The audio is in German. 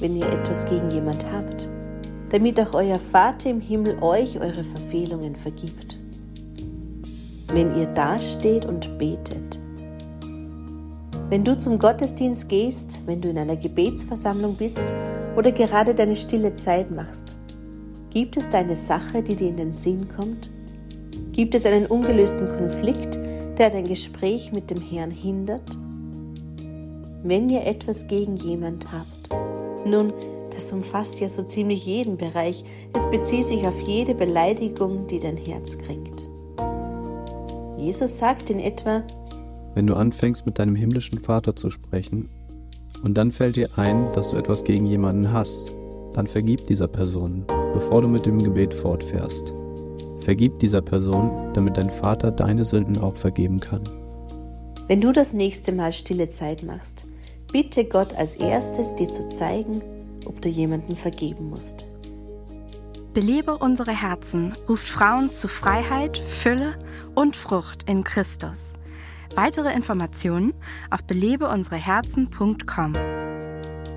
wenn ihr etwas gegen jemand habt, damit auch euer Vater im Himmel euch eure Verfehlungen vergibt. Wenn ihr dasteht und betet. Wenn du zum Gottesdienst gehst, wenn du in einer Gebetsversammlung bist oder gerade deine stille Zeit machst, gibt es da eine Sache, die dir in den Sinn kommt? Gibt es einen ungelösten Konflikt, der dein Gespräch mit dem Herrn hindert? Wenn ihr etwas gegen jemand habt, nun, das umfasst ja so ziemlich jeden Bereich, es bezieht sich auf jede Beleidigung, die dein Herz kränkt. Jesus sagt in etwa: Wenn du anfängst, mit deinem himmlischen Vater zu sprechen und dann fällt dir ein, dass du etwas gegen jemanden hast, dann vergib dieser Person, bevor du mit dem Gebet fortfährst. Vergib dieser Person, damit dein Vater deine Sünden auch vergeben kann. Wenn du das nächste Mal stille Zeit machst, bitte Gott als erstes, dir zu zeigen, ob du jemanden vergeben musst. Belebe unsere Herzen ruft Frauen zu Freiheit, Fülle und Frucht in Christus. Weitere Informationen auf belebeunsereherzen.com.